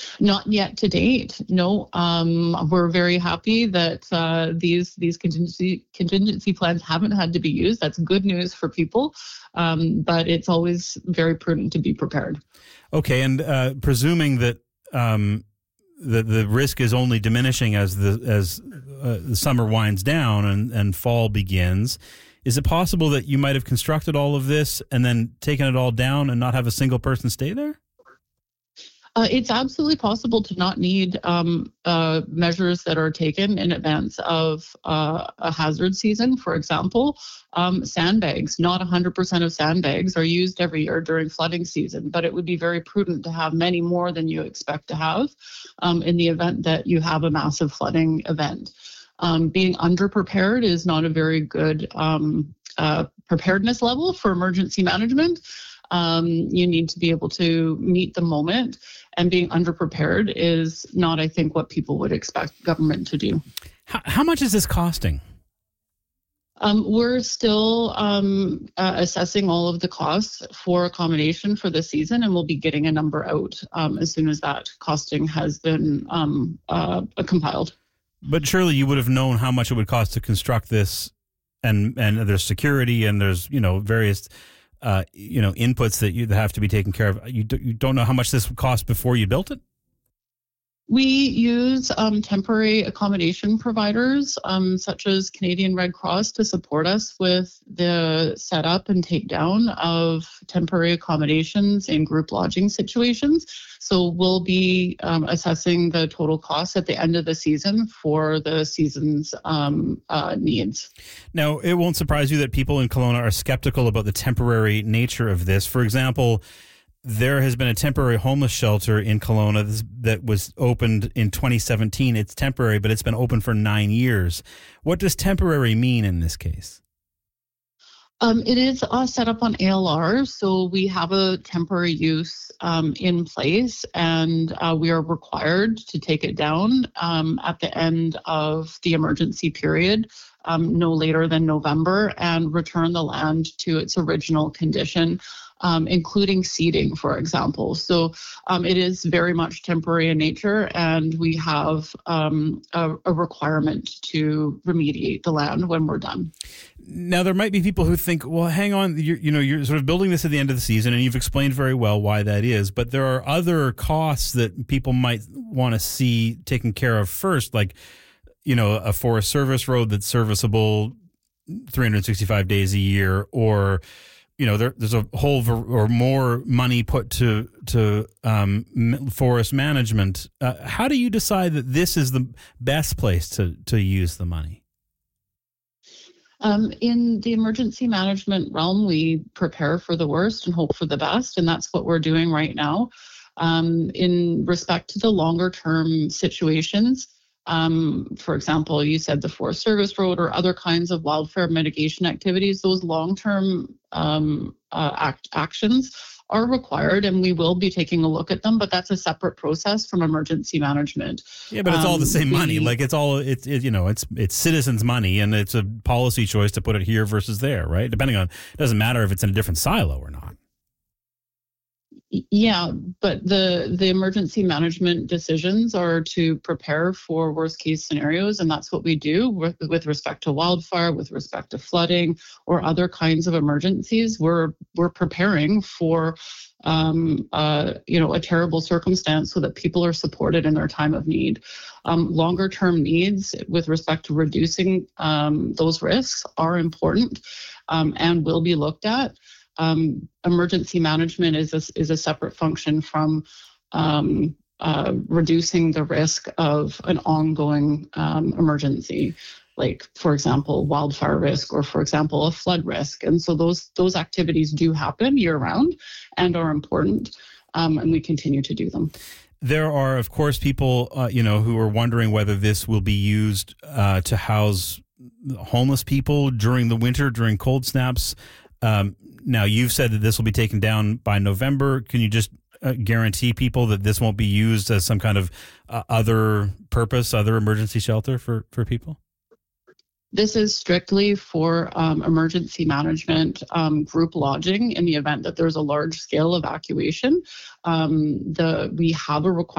Not yet to date. No, we're very happy that these contingency plans haven't had to be used. That's good news for people, but it's always very prudent to be prepared. Okay, and presuming that the risk is only diminishing as the summer winds down and fall begins, is it possible that you might have constructed all of this and then taken it all down and not have a single person stay there? It's absolutely possible to not need measures that are taken in advance of a hazard season. For example, sandbags. Not 100% of sandbags are used every year during flooding season, but it would be very prudent to have many more than you expect to have in the event that you have a massive flooding event. Being underprepared is not a very good preparedness level for emergency management. You need to be able to meet the moment, and being underprepared is not, I think, what people would expect government to do. How much is this costing? We're still assessing all of the costs for accommodation for the season, and we'll be getting a number out as soon as that costing has been compiled. But surely you would have known how much it would cost to construct this, and there's security and there's various inputs that you have to be taken care of. You don't know how much this would cost before you built it? We use temporary accommodation providers, such as Canadian Red Cross, to support us with the setup and takedown of temporary accommodations in group lodging situations. So we'll be assessing the total cost at the end of the season for the season's needs. Now, it won't surprise you that people in Kelowna are skeptical about the temporary nature of this. For example, there has been a temporary homeless shelter in Kelowna that was opened in 2017. It's temporary, but it's been open for 9 years. What does temporary mean in this case? It is set up on ALR, so we have a temporary use in place, and we are required to take it down at the end of the emergency period, no later than November, and return the land to its original condition, including seeding, for example. So it is very much temporary in nature, and we have a requirement to remediate the land when we're done. Now, there might be people who think, well, hang on, you're sort of building this at the end of the season, and you've explained very well why that is, but there are other costs that people might want to see taken care of first, like, a Forest Service road that's serviceable 365 days a year, or there's a whole or more money put to forest management. How do you decide that this is the best place to use the money? In the emergency management realm, we prepare for the worst and hope for the best, and that's what we're doing right now. In respect to the longer term situations, for example, you said the Forest Service road or other kinds of wildfire mitigation activities, those long-term actions are required, and we will be taking a look at them, but that's a separate process from emergency management. Yeah, but it's all the same money. Like it's citizens' money, and it's a policy choice to put it here versus there, right? Depending on, it doesn't matter if it's in a different silo or not. Yeah, but the emergency management decisions are to prepare for worst case scenarios, and that's what we do with respect to wildfire, with respect to flooding, or other kinds of emergencies. We're preparing for a terrible circumstance so that people are supported in their time of need. Longer term needs with respect to reducing those risks are important and will be looked at. Emergency management is a separate function from reducing the risk of an ongoing emergency, like, for example, wildfire risk, or, for example, a flood risk. And so those activities do happen year round and are important, and we continue to do them. There are, of course, people who are wondering whether this will be used to house homeless people during the winter, during cold snaps. Now, you've said that this will be taken down by November. Can you just guarantee people that this won't be used as some kind of other purpose, other emergency shelter for people? This is strictly for emergency management, group lodging in the event that there's a large scale evacuation. We have a requirement